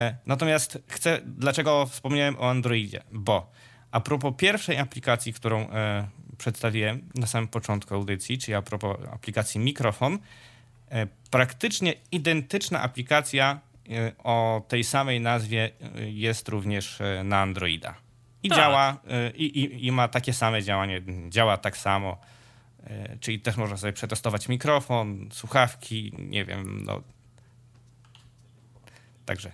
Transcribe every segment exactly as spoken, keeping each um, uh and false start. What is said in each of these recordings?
Natomiast chcę, dlaczego wspomniałem o Androidzie? Bo a propos pierwszej aplikacji, którą e, przedstawiłem na samym początku audycji, czyli a propos aplikacji Mikrofon, e, praktycznie identyczna aplikacja e, o tej samej nazwie e, jest również e, na Androida. I tak. działa, e, i, i ma takie same działanie, działa tak samo. E, czyli też można sobie przetestować mikrofon, słuchawki, nie wiem, no. Także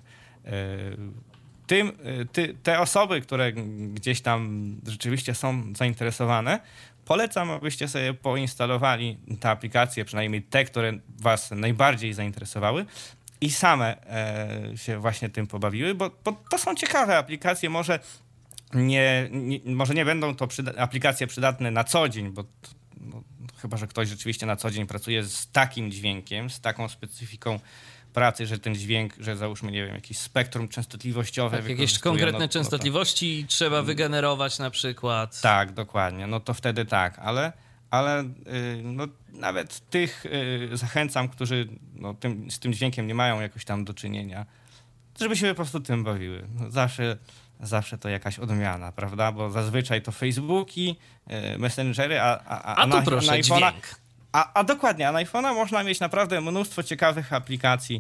tym, ty, te osoby, które gdzieś tam rzeczywiście są zainteresowane, polecam, abyście sobie poinstalowali te aplikacje, przynajmniej te, które was najbardziej zainteresowały i same e, się właśnie tym pobawiły, bo, bo to są ciekawe aplikacje. Może nie, nie, może nie będą to przyda- aplikacje przydatne na co dzień, bo no, chyba że ktoś rzeczywiście na co dzień pracuje z takim dźwiękiem, z taką specyfiką pracy, że ten dźwięk, że załóżmy, nie wiem, jakiś spektrum częstotliwościowe. Tak, jakieś konkretne no, częstotliwości no to, trzeba wygenerować na przykład. Tak, dokładnie. No to wtedy tak, ale, ale yy, no, nawet tych yy, zachęcam, którzy no, tym, z tym dźwiękiem nie mają jakoś tam do czynienia, żeby się po prostu tym bawiły. No, zawsze, zawsze to jakaś odmiana, prawda? Bo zazwyczaj to Facebooki, yy, Messengery, a, a, a, a tu na, proszę, na iPhone'a, dźwięk. A, a dokładnie, a na iPhone'a można mieć naprawdę mnóstwo ciekawych aplikacji.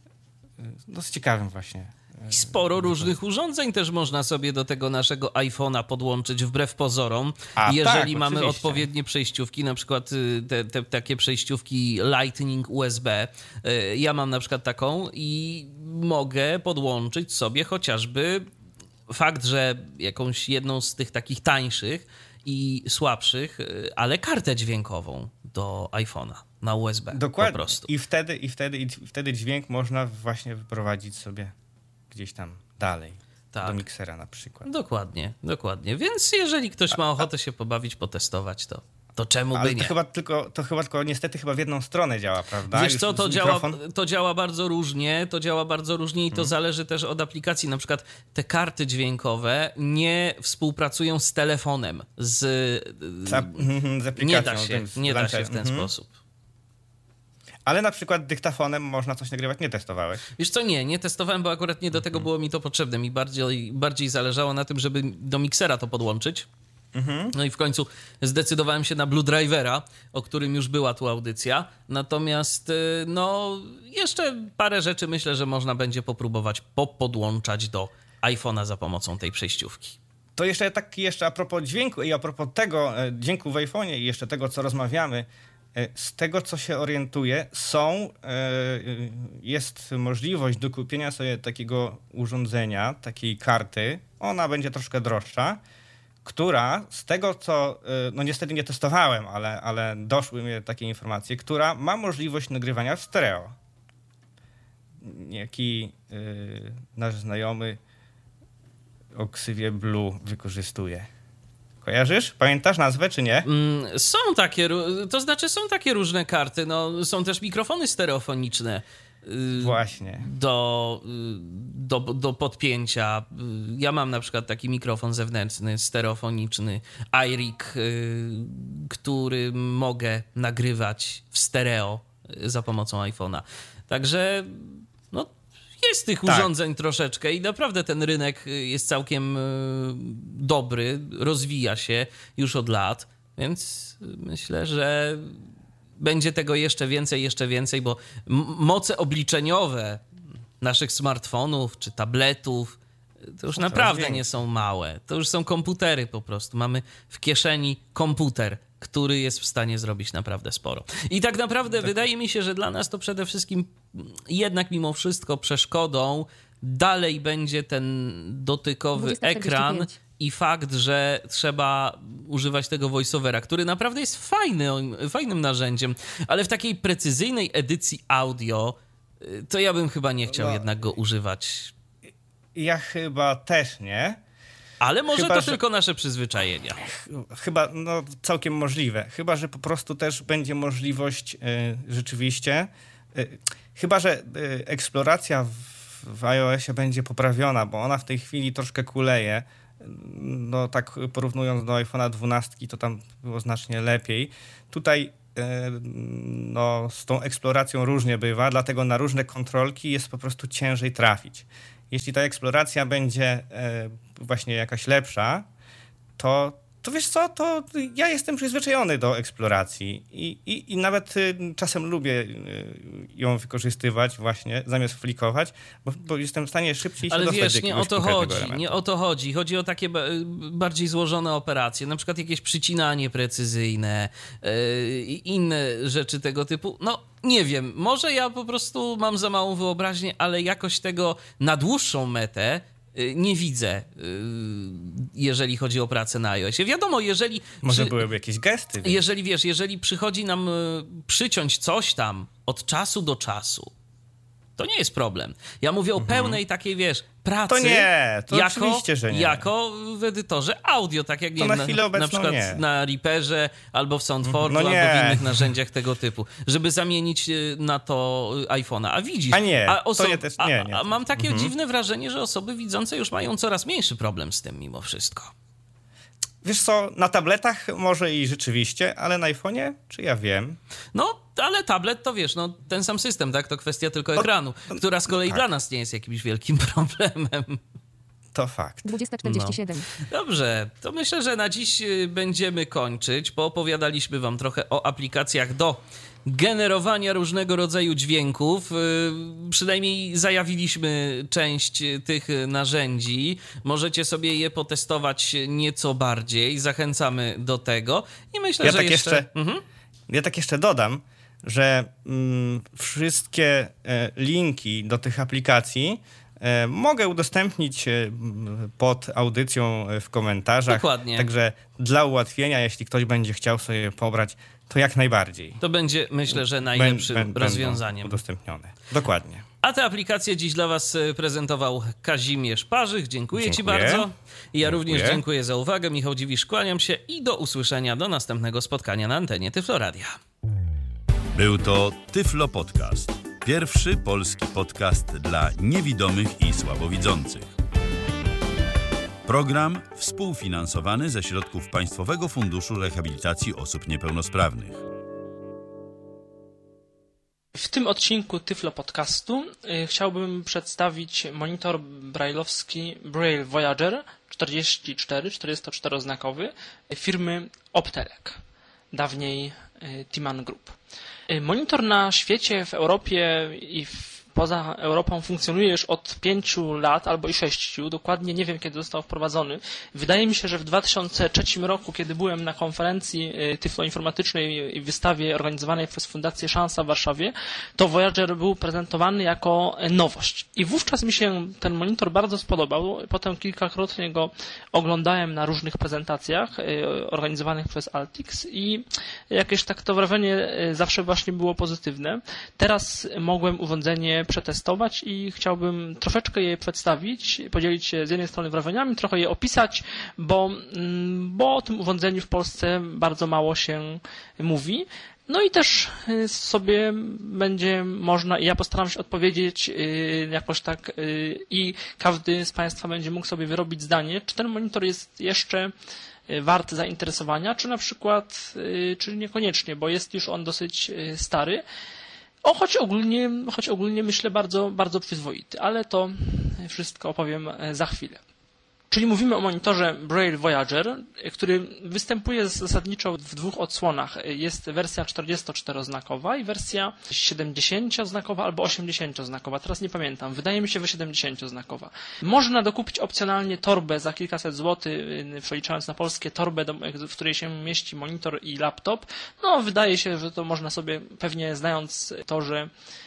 No z ciekawym właśnie. Sporo różnych urządzeń też można sobie do tego naszego iPhone'a podłączyć wbrew pozorom. A, jeżeli tak, mamy oczywiście. odpowiednie przejściówki, na przykład te, te takie przejściówki Lightning U S B. Ja mam na przykład taką i mogę podłączyć sobie chociażby fakt, że jakąś jedną z tych takich tańszych i słabszych, ale kartę dźwiękową do iPhone'a na U S B. Dokładnie. Po prostu. I wtedy, i wtedy, i wtedy dźwięk można właśnie wyprowadzić sobie gdzieś tam dalej. Tak. Do miksera na przykład. Dokładnie, dokładnie. Więc jeżeli ktoś ma ochotę się pobawić, potestować, to, to czemu Ale by nie? To chyba, tylko, to chyba tylko niestety chyba w jedną stronę działa, prawda? Wiesz Już co, to działa, mikrofon... to działa bardzo różnie, to działa bardzo różnie i to hmm. zależy też od aplikacji. Na przykład te karty dźwiękowe nie współpracują z telefonem, z, z, z aplikacją. Nie da się, z nie da się w ten mhm. sposób. Ale na przykład dyktafonem można coś nagrywać, nie testowałeś? Wiesz co, nie, nie testowałem, bo akurat nie do tego było mi to potrzebne. Mi bardziej, bardziej zależało na tym, żeby do miksera to podłączyć. Mhm. No i w końcu zdecydowałem się na Blue Drivera, o którym już była tu audycja. Natomiast no jeszcze parę rzeczy myślę, że można będzie popróbować popodłączać do iPhone'a za pomocą tej przejściówki. To jeszcze tak jeszcze a propos dźwięku i a propos tego dźwięku w iPhone'ie i jeszcze tego, co rozmawiamy, z tego, co się orientuję, są, jest możliwość do kupienia sobie takiego urządzenia, takiej karty, ona będzie troszkę droższa, która z tego, co, no niestety nie testowałem, ale, ale doszły mi takie informacje, która ma możliwość nagrywania w stereo. Jaki yy, nasz znajomy o ksywie Blue wykorzystuje. Kojarzysz? Pamiętasz nazwę, czy nie? Mm, są takie, to znaczy są takie różne karty, no są też mikrofony stereofoniczne. Właśnie. Do, do, do podpięcia. Ja mam na przykład taki mikrofon zewnętrzny, stereofoniczny, iRig, który mogę nagrywać w stereo za pomocą iPhone'a. Także no, jest tych tak. urządzeń troszeczkę i naprawdę ten rynek jest całkiem dobry, rozwija się już od lat, więc myślę, że będzie tego jeszcze więcej, jeszcze więcej, bo moce obliczeniowe naszych smartfonów czy tabletów to już naprawdę nie są małe. To już są komputery po prostu. Mamy w kieszeni komputer, który jest w stanie zrobić naprawdę sporo. I tak naprawdę tak. wydaje mi się, że dla nas to przede wszystkim jednak mimo wszystko przeszkodą dalej będzie ten dotykowy ekran i fakt, że trzeba używać tego voiceovera, który naprawdę jest fajny, fajnym narzędziem, ale w takiej precyzyjnej edycji audio to ja bym chyba nie chciał no, jednak go używać. Ja chyba też nie. Ale może chyba, to że... tylko nasze przyzwyczajenia. Chyba, no całkiem możliwe. Chyba, że po prostu też będzie możliwość y, rzeczywiście, y, chyba, że y, eksploracja w, w iOSie będzie poprawiona, bo ona w tej chwili troszkę kuleje. No tak porównując do iPhone'a dwanaście, to tam było znacznie lepiej. Tutaj no, z tą eksploracją różnie bywa, dlatego na różne kontrolki jest po prostu ciężej trafić. jeśli ta eksploracja będzie właśnie jakaś lepsza, to to wiesz co, to ja jestem przyzwyczajony do eksploracji i, i, i nawet czasem lubię ją wykorzystywać właśnie, zamiast flikować, bo, bo jestem w stanie szybciej się Ale dostać wiesz, do nie o to chodzi, elementu. nie o to chodzi. Chodzi o takie bardziej złożone operacje, na przykład jakieś przycinanie precyzyjne i yy, inne rzeczy tego typu. No nie wiem, może ja po prostu mam za małą wyobraźnię, ale jakoś tego na dłuższą metę nie widzę, jeżeli chodzi o pracę na iOSie. Wiadomo, jeżeli... Może przy... byłyby jakieś gesty. Więc... Jeżeli, wiesz, jeżeli przychodzi nam przyciąć coś tam od czasu do czasu, to nie jest problem. Ja mówię o mhm. pełnej takiej, wiesz, pracy. To nie, to jako, oczywiście, że nie. Jako w edytorze audio, tak jak nie, na, na, chwilę na przykład nie. na Reaperze, albo w Soundforge'u, no albo w innych narzędziach tego typu, żeby zamienić na to iPhone'a. A widzisz... A nie, a oso- to nie też, nie, nie. A, a mam takie mhm. dziwne wrażenie, że osoby widzące już mają coraz mniejszy problem z tym mimo wszystko. Wiesz co, na tabletach może i rzeczywiście, ale na iPhone'ie, czy ja wiem? No, ale tablet to wiesz, no ten sam system, tak? To kwestia tylko ekranu, no, która z kolei no tak. dla nas nie jest jakimś wielkim problemem. To fakt. dwadzieścia czterdzieści siedem. No. Dobrze, to myślę, że na dziś będziemy kończyć. Poopowiadaliśmy wam trochę o aplikacjach do generowania różnego rodzaju dźwięków. Przynajmniej zajawiliśmy część tych narzędzi. Możecie sobie je potestować nieco bardziej. Zachęcamy do tego. I myślę, ja że tak jeszcze... jeszcze mhm. Ja tak jeszcze dodam, że mm, wszystkie e, linki do tych aplikacji e, mogę udostępnić e, pod audycją w komentarzach. Dokładnie. Także dla ułatwienia, jeśli ktoś będzie chciał sobie pobrać, to jak najbardziej. To będzie, myślę, że najlepszym Bę, bę, rozwiązaniem. Udostępnione. Dokładnie. A tę aplikację dziś dla was prezentował Kazimierz Parzych. Dziękuję, dziękuję ci bardzo. I ja dziękuję. również dziękuję za uwagę. Michał Dziwisz, kłaniam się i do usłyszenia do następnego spotkania na antenie Tyflo Radia. Był to Tyflo Podcast. Pierwszy polski podcast dla niewidomych i słabowidzących. Program współfinansowany ze środków Państwowego Funduszu Rehabilitacji Osób Niepełnosprawnych. W tym odcinku Tyflo Podcastu y, chciałbym przedstawić monitor brailleowski Braille Voyager czterdzieści cztery, czterdziestoczteroznakowy firmy Optelec, dawniej y, Timan Group. Y, monitor na świecie, w Europie i w poza Europą funkcjonuje już od pięciu lat albo i sześciu. Dokładnie nie wiem, kiedy został wprowadzony. Wydaje mi się, że w dwa tysiące trzecim roku, kiedy byłem na konferencji tyfloinformatycznej i wystawie organizowanej przez Fundację Szansa w Warszawie, to Voyager był prezentowany jako nowość. I wówczas mi się ten monitor bardzo spodobał. Potem kilkakrotnie go oglądałem na różnych prezentacjach organizowanych przez Altix i jakieś tak to wrażenie zawsze właśnie było pozytywne. Teraz mogłem urządzenie przetestować i chciałbym troszeczkę je przedstawić, podzielić się z jednej strony wrażeniami, trochę je opisać, bo, bo o tym urządzeniu w Polsce bardzo mało się mówi. No i też sobie będzie można, i ja postaram się odpowiedzieć jakoś tak i każdy z Państwa będzie mógł sobie wyrobić zdanie, czy ten monitor jest jeszcze wart zainteresowania, czy na przykład, czy niekoniecznie, bo jest już on dosyć stary. O, choć ogólnie, choć ogólnie myślę bardzo, bardzo przyzwoity, ale to wszystko opowiem za chwilę. Czyli mówimy o monitorze Braille Voyager, który występuje zasadniczo w dwóch odsłonach. Jest wersja czterdziestoczteroznakowa i wersja siedemdziesięcioznakowa albo osiemdziesięcioznakowa. Teraz nie pamiętam. Wydaje mi się, że siedemdziesięcioznakowa. Można dokupić opcjonalnie torbę za kilkaset złotych, przeliczając na polskie, torbę, w której się mieści monitor i laptop. No, wydaje się, że to można sobie, pewnie znając to, że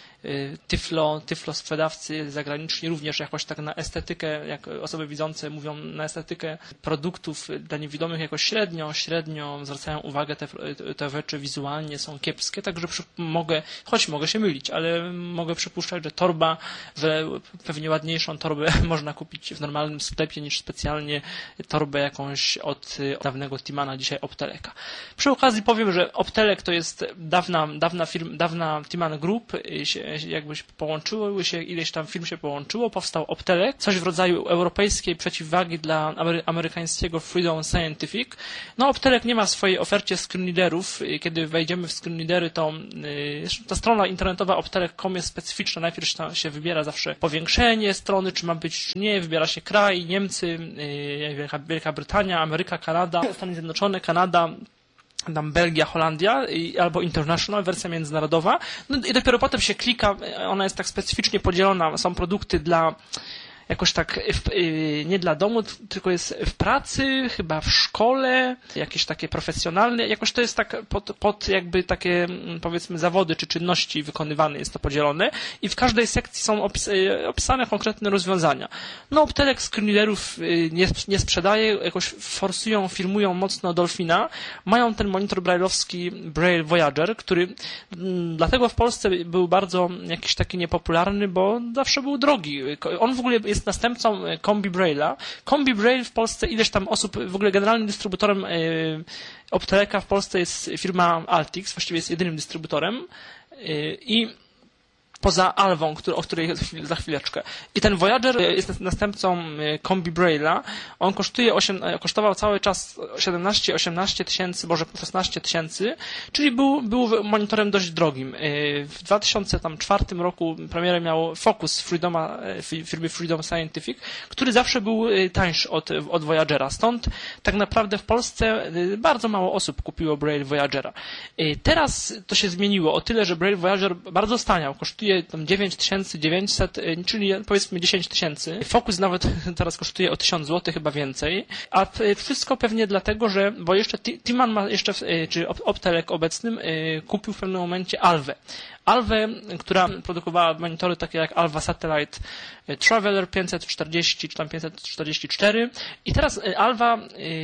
Tyflo, tyflo sprzedawcy zagraniczni również jakoś tak na estetykę, jak osoby widzące mówią, na estetykę produktów dla niewidomych jakoś średnio, średnio zwracają uwagę, te, te rzeczy wizualnie są kiepskie, także przy, mogę, choć mogę się mylić, ale mogę przypuszczać, że torba, że pewnie ładniejszą torbę można kupić w normalnym sklepie niż specjalnie torbę jakąś od dawnego Timana, dzisiaj Opteleca. Przy okazji powiem, że Optelec to jest dawna, dawna firma, dawna Timan Group, jakby się połączyły się, ileś tam firm się połączyło, powstał Optelec, coś w rodzaju europejskiej przeciwwagi dla amery- amerykańskiego Freedom Scientific. No Optelec nie ma w swojej ofercie screenreaderów. Kiedy wejdziemy w screenreadery, to yy, ta strona internetowa optelec kropka com jest specyficzna. Najpierw się, się wybiera zawsze powiększenie strony, czy ma być, czy nie, wybiera się kraj, Niemcy, yy, Wielka, Wielka Brytania, Ameryka, Kanada, Stany Zjednoczone, Kanada, tam Belgia, Holandia, albo International, wersja międzynarodowa. No i dopiero potem się klika, ona jest tak specyficznie podzielona, są produkty dla jakoś tak w, nie dla domu, tylko jest w pracy, chyba w szkole, jakieś takie profesjonalne, jakoś to jest tak pod, pod jakby takie powiedzmy zawody czy czynności wykonywane jest to podzielone i w każdej sekcji są opis, opisane konkretne rozwiązania. No Optelec screenreaderów nie, nie sprzedaje, jakoś forsują, firmują mocno Dolphina, mają ten monitor brailleowski Braille Voyager, który m, dlatego w Polsce był bardzo jakiś taki niepopularny, bo zawsze był drogi. On w ogóle jest jest następcą Combi Braille'a. Combi Braille w Polsce, ileś tam osób, w ogóle generalnym dystrybutorem yy, Opteleca w Polsce jest firma Altix, właściwie jest jedynym dystrybutorem yy, i poza Alwą, który, o której za chwileczkę. I ten Voyager jest następcą Combi Braille'a. On kosztuje osiem, kosztował cały czas siedemnaście osiemnaście tysięcy, może szesnaście tysięcy, czyli był, był monitorem dość drogim. W dwa tysiące czwartym roku premierę miał Focus Freedoma, firmy Freedom Scientific, który zawsze był tańszy od, od Voyagera. Stąd tak naprawdę w Polsce bardzo mało osób kupiło Braille Voyagera. Teraz to się zmieniło o tyle, że Braille Voyager bardzo staniał. Kosztuje tam dziewięć tysięcy dziewięćset, czyli powiedzmy dziesięć tysięcy. Focus nawet teraz kosztuje o tysiąc złotych, chyba więcej. A wszystko pewnie dlatego, że, bo jeszcze Timan ma jeszcze, czy Optelec obecnym kupił w pewnym momencie Alwę. Alwę, która produkowała monitory takie jak Alva Satellite Traveler pięćset czterdzieści czy tam pięćset czterdzieści cztery i teraz Alva,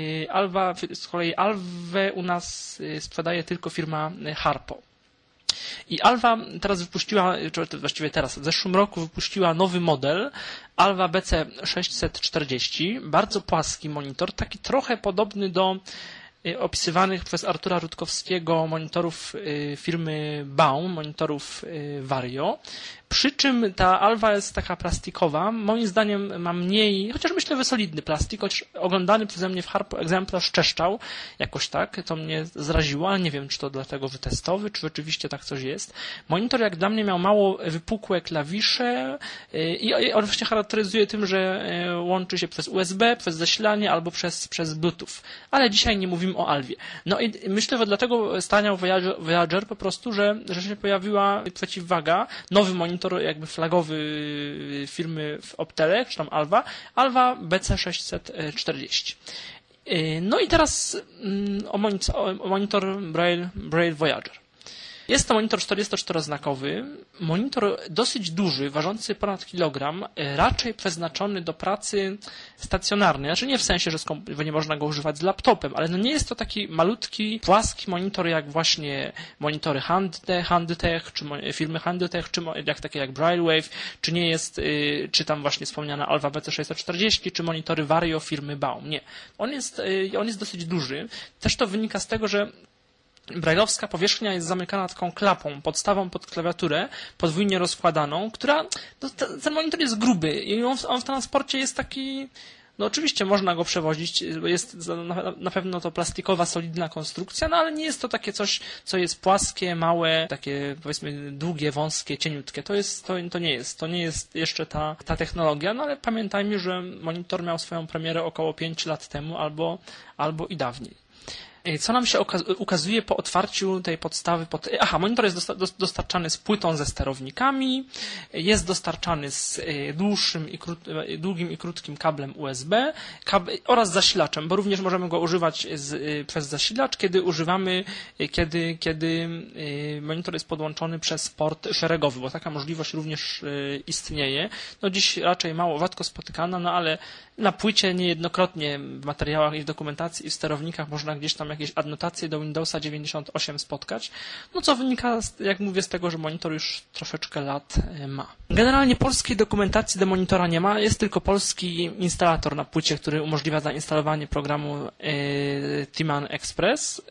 Alva z kolei Alwę u nas sprzedaje tylko firma Harpo. I Alva teraz wypuściła, czy właściwie teraz, w zeszłym roku wypuściła nowy model Alva B C sześćset czterdzieści, bardzo płaski monitor, taki trochę podobny do opisywanych przez Artura Rutkowskiego monitorów firmy Baum, monitorów Vario. Przy czym ta Alva jest taka plastikowa. Moim zdaniem ma mniej, chociaż myślę, że solidny plastik, choć oglądany przeze mnie w Harpo egzemplarz czeszczał jakoś tak. To mnie zraziło, ale nie wiem, czy to dlatego, że testowy, czy rzeczywiście tak coś jest. Monitor jak dla mnie miał mało wypukłe klawisze i on właśnie charakteryzuje tym, że łączy się przez U S B, przez zasilanie albo przez, przez Bluetooth. Ale dzisiaj nie mówimy o Alwie. No i myślę, że dlatego staniał Voyager, Voyager po prostu, że, że się pojawiła przeciwwaga, nowy monitor jakby flagowy firmy Optelec, czy tam Alva, Alva B C sześćset czterdzieści. No i teraz o monitor, o monitor Braille, Braille Voyager. Jest to monitor czterdziestoczteroznakowy, monitor dosyć duży, ważący ponad kilogram, raczej przeznaczony do pracy stacjonarnej. Znaczy nie w sensie, że nie można go używać z laptopem, ale no nie jest to taki malutki, płaski monitor jak właśnie monitory Handtech, Handtech czy firmy Handtech, czy jak takie jak Braillewave, czy nie jest, czy tam właśnie wspomniana Alva B C sześćset czterdzieści, czy monitory Vario firmy Baum. Nie. On jest, on jest dosyć duży. Też to wynika z tego, że brailleowska powierzchnia jest zamykana taką klapą, podstawą pod klawiaturę, podwójnie rozkładaną, która, no, ten monitor jest gruby i on w, on w transporcie jest taki, no oczywiście można go przewozić, jest na, na pewno to plastikowa, solidna konstrukcja, no ale nie jest to takie coś, co jest płaskie, małe, takie powiedzmy długie, wąskie, cieniutkie. To jest, to, to nie jest, to nie jest jeszcze ta, ta technologia, no ale pamiętajmy, że monitor miał swoją premierę około pięć lat temu albo, albo i dawniej. Co nam się ukazuje po otwarciu tej podstawy? Pod... Aha, monitor jest dostarczany z płytą ze sterownikami, jest dostarczany z dłuższym i krót... długim i krótkim kablem U S B kab... oraz zasilaczem, bo również możemy go używać z... przez zasilacz, kiedy używamy, kiedy, kiedy monitor jest podłączony przez port szeregowy, bo taka możliwość również istnieje. No dziś raczej mało, rzadko spotykana, no ale na płycie niejednokrotnie w materiałach i w dokumentacji i w sterownikach można gdzieś tam jakieś adnotacje do Windowsa dziewięćdziesiąt osiem spotkać, no co wynika, jak mówię, z tego, że monitor już troszeczkę lat ma. Generalnie polskiej dokumentacji do monitora nie ma, jest tylko polski instalator na płycie, który umożliwia zainstalowanie programu Timan Express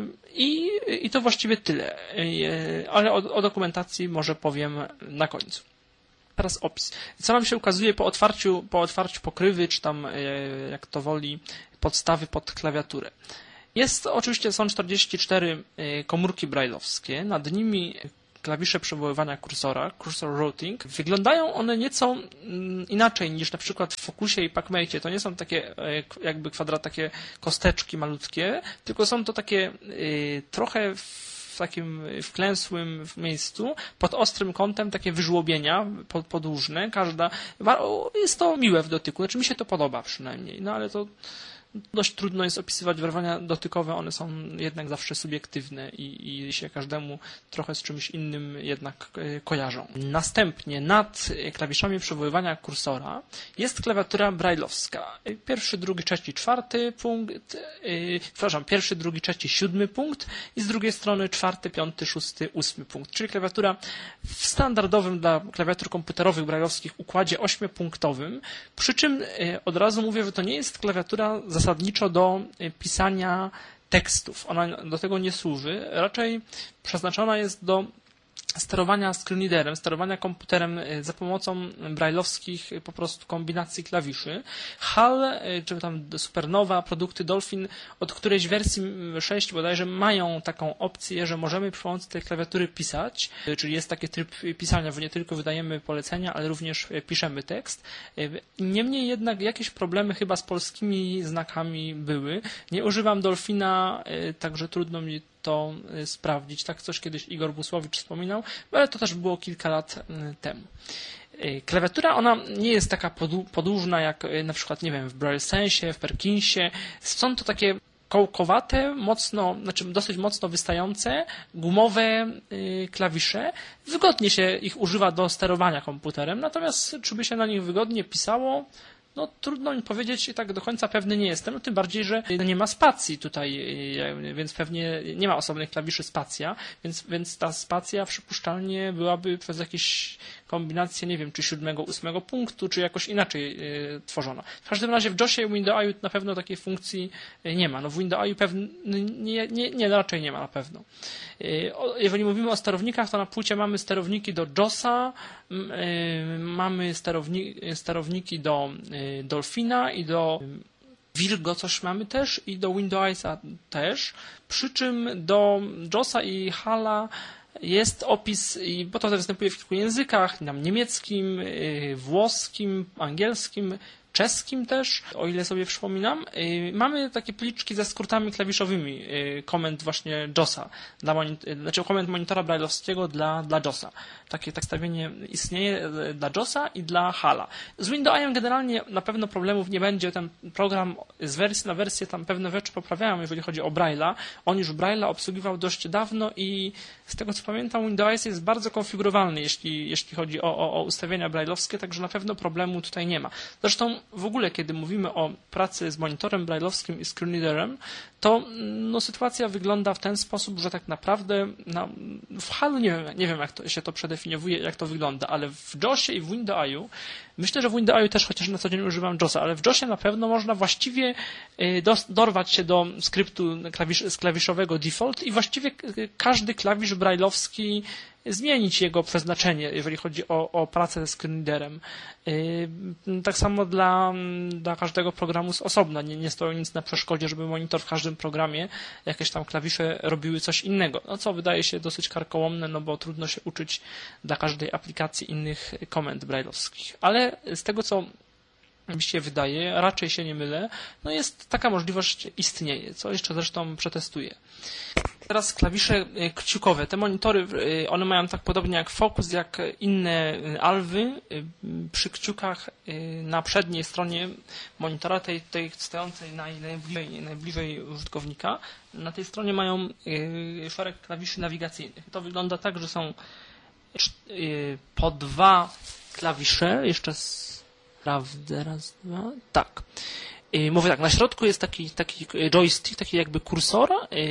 i, i to właściwie tyle, ale o, o dokumentacji może powiem na końcu. Teraz opis. Co nam się ukazuje po otwarciu, po otwarciu pokrywy, czy tam, jak to woli, podstawy pod klawiaturę. Jest oczywiście, są czterdzieści cztery komórki braille'owskie, nad nimi klawisze przywoływania kursora, cursor routing. Wyglądają one nieco inaczej niż na przykład w Focusie i PacMate. To nie są takie jakby kwadrat, takie kosteczki malutkie, tylko są to takie trochę w takim wklęsłym miejscu, pod ostrym kątem, takie wyżłobienia podłużne. Każda, jest to miłe w dotyku, znaczy mi się to podoba przynajmniej, no ale to dość trudno jest opisywać wrażenia dotykowe, one są jednak zawsze subiektywne i, i się każdemu trochę z czymś innym jednak kojarzą. Następnie nad klawiszami przywoływania kursora jest klawiatura braille'owska. Pierwszy, drugi, trzeci, czwarty punkt, yy, przepraszam, pierwszy, drugi, trzeci, siódmy punkt i z drugiej strony czwarty, piąty, szósty, ósmy punkt, czyli klawiatura w standardowym dla klawiatur komputerowych braille'owskich układzie ośmiopunktowym, przy czym yy, od razu mówię, że to nie jest klawiatura zasadniczo do pisania tekstów. Ona do tego nie służy. Raczej przeznaczona jest do sterowania screenreaderem, sterowania komputerem za pomocą braille'owskich po prostu kombinacji klawiszy. H A L, czy tam Supernowa, produkty Dolphin od którejś wersji sześć bodajże mają taką opcję, że możemy przy pomocy tej klawiatury pisać, czyli jest taki tryb pisania, bo nie tylko wydajemy polecenia, ale również piszemy tekst. Niemniej jednak jakieś problemy chyba z polskimi znakami były. Nie używam Dolphina, także trudno mi to sprawdzić. Tak coś kiedyś Igor Busłowicz wspominał, ale to też było kilka lat temu. Klawiatura, ona nie jest taka podłużna jak na przykład, nie wiem, w Braille Sensie, w Perkinsie. Są to takie kołkowate, mocno, znaczy dosyć mocno wystające, gumowe klawisze. Wygodnie się ich używa do sterowania komputerem, natomiast czy by się na nich wygodnie pisało? No trudno mi powiedzieć i tak do końca pewny nie jestem, no, tym bardziej, że nie ma spacji tutaj, więc pewnie nie ma osobnych klawiszy spacja, więc, więc ta spacja przypuszczalnie byłaby przez jakieś kombinację, nie wiem, czy siódmego, ósmego punktu, czy jakoś inaczej y, tworzona. W każdym razie w JOSie i Windowsiu na pewno takiej funkcji nie ma. No w Windowsiu pewnie nie, nie, nie, raczej nie ma na pewno. Y, o, jeżeli mówimy o sterownikach, to na płycie mamy sterowniki do JOSa, y, mamy sterowni, sterowniki do y, Dolphina i do Virgo coś mamy też i do Windowsa też, przy czym do JOSa i H A L-a jest opis, bo to występuje w kilku językach, tam niemieckim, włoskim, angielskim, czeskim też, o ile sobie przypominam. Mamy takie pliczki ze skrótami klawiszowymi komend właśnie JOSa, dla monit- znaczy komend monitora braille'owskiego dla, dla JOSa. Takie tak stawienie istnieje dla JOSa i dla H A L-a. Z Windowsem generalnie na pewno problemów nie będzie. Ten program z wersji na wersję tam pewne rzeczy poprawiają, jeżeli chodzi o Braille'a. On już Braille'a obsługiwał dość dawno i z tego co pamiętam Windows jest bardzo konfigurowalny, jeśli, jeśli chodzi o, o, o ustawienia braille'owskie, także na pewno problemu tutaj nie ma. Zresztą w ogóle, kiedy mówimy o pracy z monitorem braille'owskim i screenreaderem, to no, sytuacja wygląda w ten sposób, że tak naprawdę no, w H A L-u nie wiem, nie wiem jak to, się to przedefiniowuje, jak to wygląda, ale w JOSie i w Windowsiu, myślę, że w Windowsiu też, chociaż na co dzień używam JOSa, ale w JOSie na pewno można właściwie dorwać się do skryptu klawisz, z klawiszowego default i właściwie każdy klawisz braille'owski zmienić jego przeznaczenie, jeżeli chodzi o, o pracę ze screenreaderem. Tak samo dla, dla każdego programu z osobna. Nie, nie stoi nic na przeszkodzie, żeby monitor w każdym programie jakieś tam klawisze robiły coś innego. No co wydaje się dosyć karkołomne, no bo trudno się uczyć dla każdej aplikacji innych komend braille'owskich. Ale z tego, co mi się wydaje, raczej się nie mylę, no jest taka możliwość istnieje, co jeszcze zresztą przetestuję. Teraz klawisze kciukowe. Te monitory, one mają tak podobnie jak Focus, jak inne Alwy. Przy kciukach na przedniej stronie monitora, tej, tej stojącej najbliżej, najbliżej użytkownika, na tej stronie mają szereg klawiszy nawigacyjnych. To wygląda tak, że są po dwa klawisze, jeszcze sprawdzę, raz, dwa, tak. Mówię tak, na środku jest taki, taki joystick, taki jakby kursor,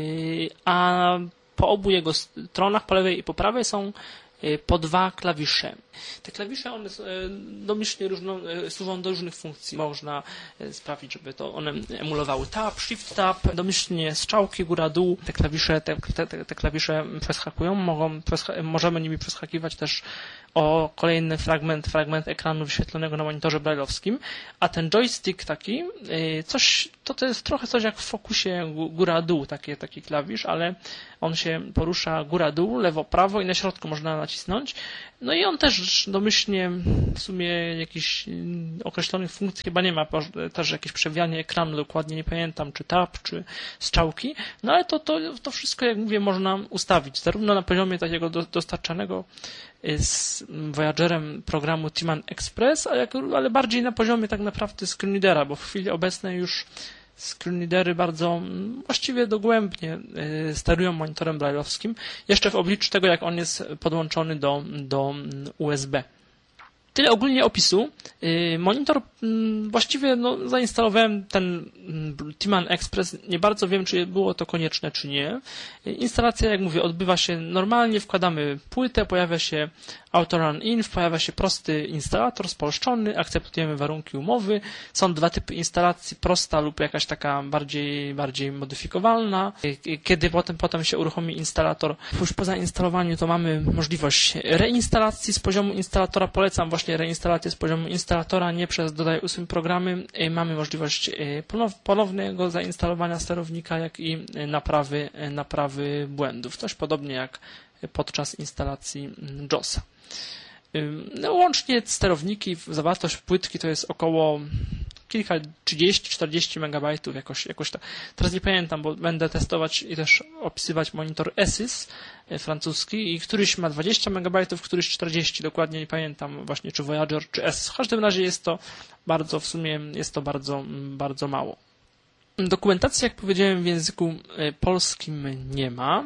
a po obu jego stronach, po lewej i po prawej, są po dwa klawisze. Te klawisze one domyślnie różno, służą do różnych funkcji. Można sprawić, żeby to one emulowały tab, shift tab, domyślnie strzałki góra-dół. Te klawisze, te, te, te klawisze przeskakują, mogą, możemy nimi przeskakiwać też o kolejny fragment, fragment ekranu wyświetlonego na monitorze braille'owskim, a ten joystick taki, coś, to, to jest trochę coś jak w Focusie góra-dół, taki, taki klawisz, ale on się porusza góra-dół, lewo-prawo i na środku można nacisnąć. No i on też domyślnie w sumie jakichś określonych funkcji chyba nie ma, też jakieś przewijanie ekranu, dokładnie nie pamiętam, czy tab, czy strzałki, no ale to, to, to wszystko, jak mówię, można ustawić, zarówno na poziomie takiego do, dostarczanego z Voyagerem programu Timan Express, ale, ale bardziej na poziomie tak naprawdę screenreadera, bo w chwili obecnej już screenreadery bardzo właściwie dogłębnie sterują monitorem braille'owskim, jeszcze w obliczu tego, jak on jest podłączony do, do U S B. Tyle ogólnie opisu. Monitor, właściwie no, zainstalowałem ten Timan Express, nie bardzo wiem, czy było to konieczne, czy nie. Instalacja, jak mówię, odbywa się normalnie, wkładamy płytę, pojawia się Autorun Inf, pojawia się prosty instalator spolszczony, akceptujemy warunki umowy. Są dwa typy instalacji, prosta lub jakaś taka bardziej, bardziej modyfikowalna. Kiedy potem, potem się uruchomi instalator, już po zainstalowaniu, to mamy możliwość reinstalacji z poziomu instalatora. Polecam właśnie reinstalację z poziomu instalatora, nie przez dodaj usuń programy. Mamy możliwość ponownego zainstalowania sterownika, jak i naprawy, naprawy błędów. Coś podobnie jak podczas instalacji josa. No, łącznie sterowniki, zawartość płytki to jest około kilka, trzydzieści czterdzieści megabajtów, jakoś, jakoś tak. Teraz nie pamiętam, bo będę testować i też opisywać monitor Esys francuski i któryś ma dwadzieścia megabajtów, któryś czterdzieści, dokładnie nie pamiętam właśnie, czy Voyager, czy Esys. W każdym razie jest to bardzo, w sumie jest to bardzo, bardzo mało. Dokumentacji, jak powiedziałem, w języku polskim nie ma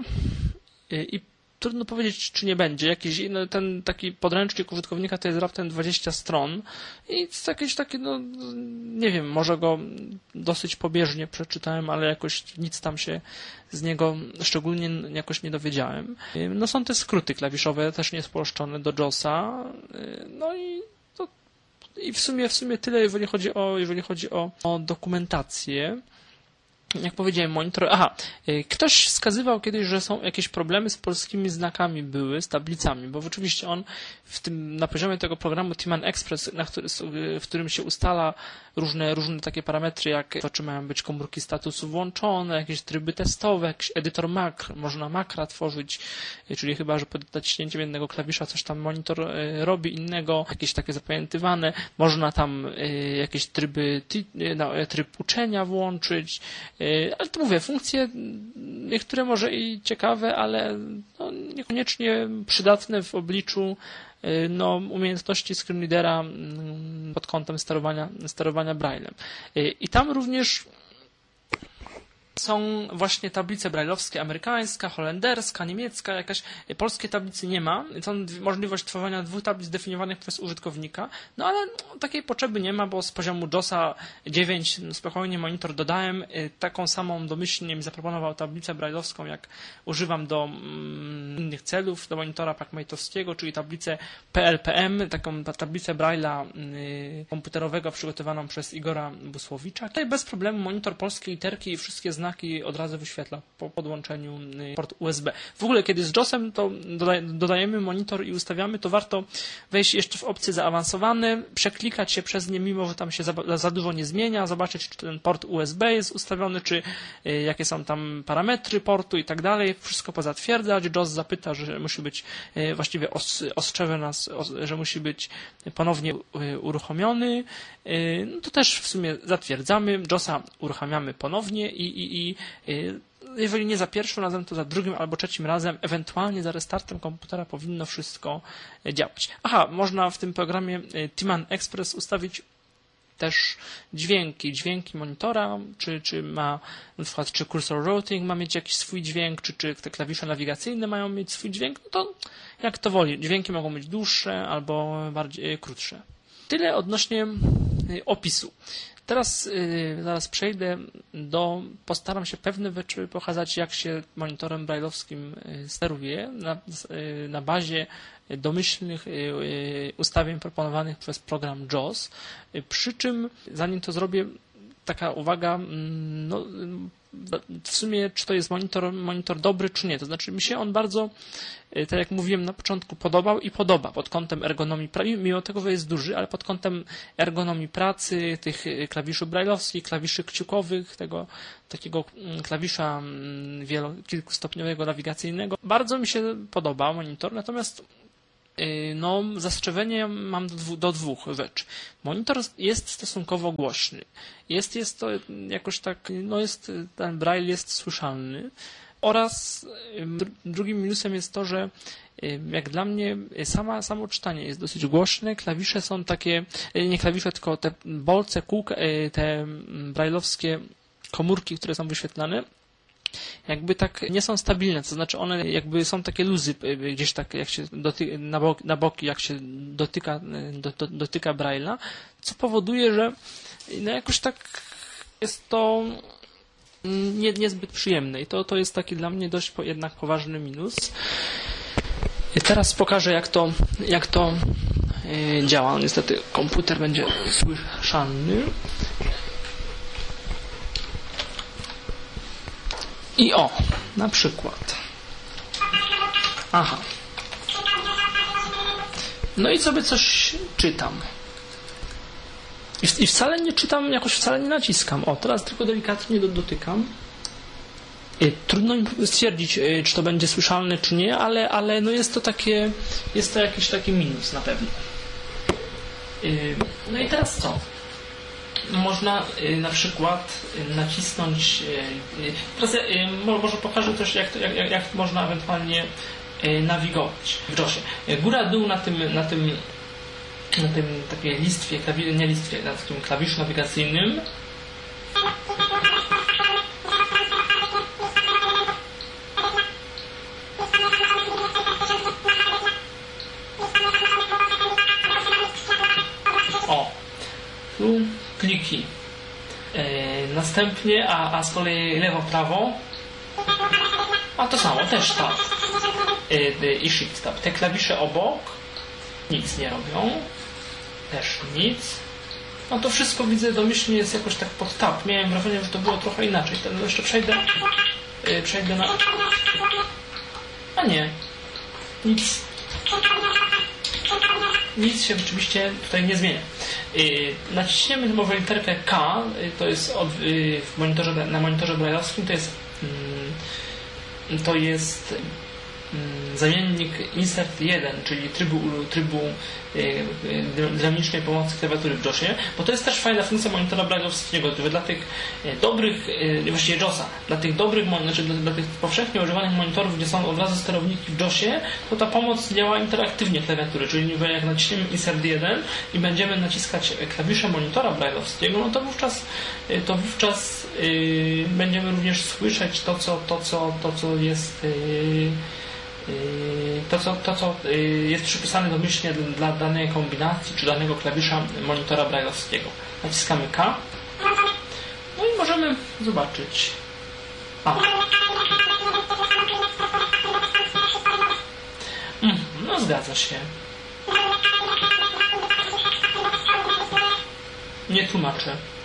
i trudno powiedzieć, czy nie będzie. Jakiś, no, ten taki podręcznik użytkownika to jest raptem dwadzieścia stron i jest jakieś takie, no nie wiem, może go dosyć pobieżnie przeczytałem, ale jakoś nic tam się z niego szczególnie jakoś nie dowiedziałem. No są te skróty klawiszowe, też niespolszczone do josa, no i to, i w sumie, w sumie tyle, jeżeli chodzi o, jeżeli chodzi o, o dokumentację. Jak powiedziałem, monitor... Aha, ktoś wskazywał kiedyś, że są jakieś problemy z polskimi znakami były, z tablicami, bo oczywiście on w tym, na poziomie tego programu Timan Express, na który, w którym się ustala różne, różne takie parametry, jak to, czy mają być komórki statusu włączone, jakieś tryby testowe, jakiś edytor makr, można makra tworzyć, czyli chyba, że pod naciśnięciem jednego klawisza coś tam monitor robi innego, jakieś takie zapamiętywane, można tam jakieś tryby, no, tryb uczenia włączyć, ale to mówię, funkcje niektóre może i ciekawe, ale no, niekoniecznie przydatne w obliczu no, umiejętności screenreadera pod kątem sterowania, sterowania Braillem. I tam również są właśnie tablice brailleowskie, amerykańska, holenderska, niemiecka, jakaś, polskiej tablicy nie ma. Są możliwość tworzenia dwóch tablic definiowanych przez użytkownika, no ale no, takiej potrzeby nie ma, bo z poziomu josa dziewięć spokojnie monitor dodałem. Taką samą domyślnie mi zaproponował tablicę brailleowską, jak używam do mm, innych celów, do monitora packmate'owskiego, czyli tablicę P L P M, taką tablicę Braille'a y, komputerowego przygotowaną przez Igora Busłowicza. Tutaj bez problemu monitor polskie literki i wszystkie znaki znaki od razu wyświetla po podłączeniu port U S B. W ogóle, kiedy z josem to dodajemy monitor i ustawiamy, to warto wejść jeszcze w opcje zaawansowane, przeklikać się przez nie, mimo że tam się za, za dużo nie zmienia, zobaczyć, czy ten port U S B jest ustawiony, czy y, jakie są tam parametry portu i tak dalej. Wszystko pozatwierdzać. JOS zapyta, że musi być, y, właściwie os, ostrzeże nas, os, że musi być ponownie y, uruchomiony. Y, no to też w sumie zatwierdzamy. JOSa uruchamiamy ponownie i, i I jeżeli nie za pierwszym razem, to za drugim albo trzecim razem, ewentualnie za restartem komputera powinno wszystko działać. Aha, można w tym programie Timan Express ustawić też dźwięki, dźwięki monitora, czy, czy ma na przykład, czy cursor routing ma mieć jakiś swój dźwięk, czy, czy te klawisze nawigacyjne mają mieć swój dźwięk, no to jak to woli. Dźwięki mogą być dłuższe albo bardziej krótsze. Tyle odnośnie opisu. Teraz y, zaraz przejdę do, postaram się pewne rzeczy pokazać, jak się monitorem brailleowskim steruje na, y, na bazie domyślnych y, y, ustawień proponowanych przez program JAWS. Y, przy czym, zanim to zrobię, taka uwaga, no, w sumie czy to jest monitor, monitor dobry, czy nie. To znaczy mi się on bardzo, tak jak mówiłem na początku, podobał i podoba pod kątem ergonomii, mimo tego, że jest duży, ale pod kątem ergonomii pracy, tych klawiszy brailleowskich, klawiszy kciukowych, tego takiego klawisza wielo, kilkustopniowego nawigacyjnego. Bardzo mi się podoba monitor, natomiast no, zastrzeżenie mam do, dwu, do dwóch rzeczy. Monitor jest stosunkowo głośny. Jest, jest to jakoś tak, no jest, ten braille jest słyszalny. Oraz drugim minusem jest to, że jak dla mnie sama, samo czytanie jest dosyć głośne. Klawisze są takie, nie klawisze, tylko te bolce, kółka, te brailleowskie komórki, które są wyświetlane, jakby tak nie są stabilne, to znaczy one jakby są takie luzy gdzieś tak jak się doty- na, boki, na boki, jak się dotyka, do, do, dotyka Braille'a, co powoduje, że no jakoś tak jest to nie, niezbyt przyjemne i to, to jest taki dla mnie dość po, jednak poważny minus. I teraz pokażę, jak to, jak to yy, działa. Niestety komputer będzie słyszalny. I o, na przykład. Aha. No i sobie coś czytam. I, i wcale nie czytam, jakoś wcale nie naciskam. O, teraz tylko delikatnie dotykam. Trudno mi stwierdzić, czy to będzie słyszalne, czy nie, ale, ale no jest to takie, jest to jakiś taki minus na pewno. No i teraz co? Można na przykład nacisnąć, teraz może pokażę też, jak, to, jak, jak można ewentualnie nawigować w JAWSie. Góra, dół na tym, na tym, na tym takiej listwie, nie listwie, na takim klawiszu nawigacyjnym. O, tu kliki. E, następnie, a, a z kolei lewo-prawo, a to samo, też tab e, i shift tab. Te klawisze obok nic nie robią, też nic. No to wszystko widzę domyślnie jest jakoś tak pod tab. Miałem wrażenie, że to było trochę inaczej. Ten jeszcze przejdę, e, przejdę na... A nie, nic. Nic się oczywiście tutaj nie zmienia. Yy, naciśniemy może literkę K, yy, to jest od, yy, w monitorze, na monitorze brailleowskim, to jest yy, to jest yy, zamiennik insert jeden, czyli trybu, trybu yy, yy, dynamicznej pomocy klawiatury w JAWSie, bo to jest też fajna funkcja monitora brailleowskiego, że dla tych yy, dobrych, yy, właściwie JAWSa, dla tych dobrych, znaczy dla, dla tych powszechnie używanych monitorów, gdzie są od razu sterowniki w JAWSie, to ta pomoc działa interaktywnie klawiatury, czyli jak naciśniemy insert jeden i będziemy naciskać klawisze monitora brailleowskiego, no to wówczas, to wówczas yy, będziemy również słyszeć to, co, to, co, to, co jest yy, To co, to, co jest przypisane domyślnie dla danej kombinacji czy danego klawisza monitora brailleowskiego. Naciskamy K. No i możemy zobaczyć. A. Mm, no zgadza się. Nie tłumaczę.